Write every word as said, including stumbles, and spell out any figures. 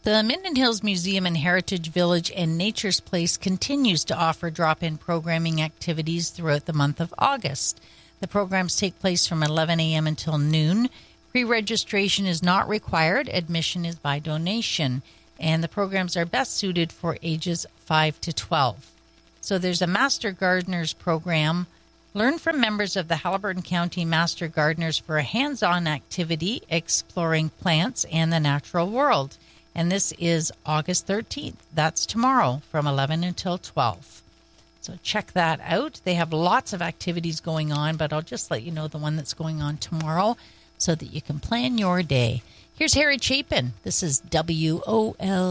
The Minden Hills Museum and Heritage Village and Nature's Place continues to offer drop-in programming activities throughout the month of August. The programs take place from eleven a.m. until noon. Pre-registration is not required. Admission is by donation. And the programs are best suited for ages five to twelve. So there's a Master Gardeners program. Learn from members of the Haliburton County Master Gardeners for a hands-on activity exploring plants and the natural world. And this is August thirteenth. That's tomorrow from eleven until twelve. So check that out. They have lots of activities going on, but I'll just let you know the one that's going on tomorrow so that you can plan your day. Here's Harry Chapin. This is W O L.